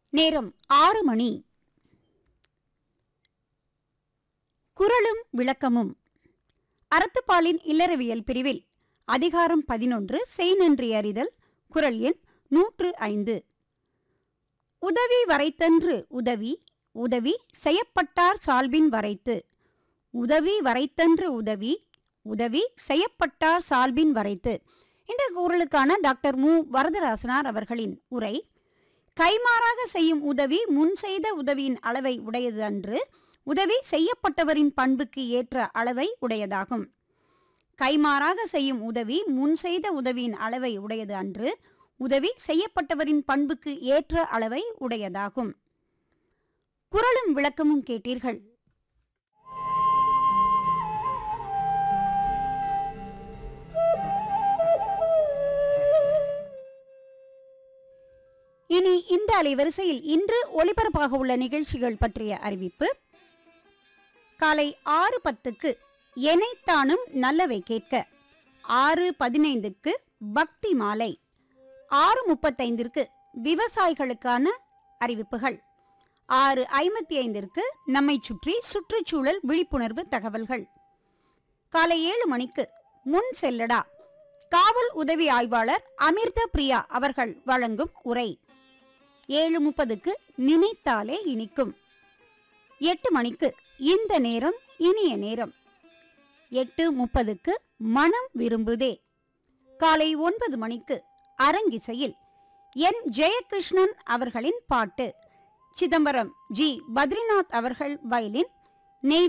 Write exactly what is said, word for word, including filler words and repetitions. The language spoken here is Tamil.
நேரம் ஆறு மணி. குறளும் விளக்கமும். அறத்துப்பாலின் இல்லறவியல் பிரிவில் அதிகாரம் பதினொன்று செய்நன்றி அறிதல். குறள் எண் நூற்று ஐந்து. உதவி வரைத்தன்று உதவி உதவி செய்யப்பட்டார் சால்பின் வரைத்து. உதவி வரைத்தன்று உதவி உதவி செய்யப்பட்டார் சால்பின் வரைத்து. இந்த குறளுக்கான டாக்டர் மு வரதராசனார் அவர்களின் உரை. கைமாறாக செய்யும் உதவி முன் செய்த உதவியின் அளவை உடையது அன்று, உதவி செய்யப்பட்டவரின் பண்புக்கு ஏற்ற அளவை உடையதாகும். கைமாறாக செய்யும் உதவி முன் செய்த உதவியின் அளவை உடையது அன்று, உதவி செய்யப்பட்டவரின் பண்புக்கு ஏற்ற அளவை உடையதாகும். குறளும் விளக்கமும் கேட்டீர்கள். இனி இந்த அலைவரிசையில் இன்று ஒலிபரப்பாக உள்ள நிகழ்ச்சிகள் பற்றிய அறிவிப்பு. காலை ஆறு பத்துக்கு எனைத்தானும் நல்லவை கேட்க, ஆறு பதினைந்துக்கு பக்தி மாலை, ஆறு முப்பத்தைந்திற்கு விவசாயிகளுக்கான அறிவிப்புகள், ஆறு ஐம்பத்தி ஐந்திற்கு நம்மை சுற்றி சுற்றுச்சூழல் விழிப்புணர்வு தகவல்கள், காலை ஏழு மணிக்கு முன் செல்லடா காவல் உதவி ஆய்வாளர் அமிர்த பிரியா அவர்கள் வழங்கும் உரை, ஏழு முப்பதுக்கு நினைத்தாலே இனிக்கும், எட்டு மணிக்கு இந்த நேரம் இனிய நேரம், எட்டு முப்பதுக்கு மனம் விரும்புதே, காலை ஒன்பது மணிக்கு அரங்கிசையில் என் ஜெயகிருஷ்ணன் அவர்களின் பாட்டு, சிதம்பரம் ஜி பத்ரிநாத் அவர்கள் வயலின், நெய்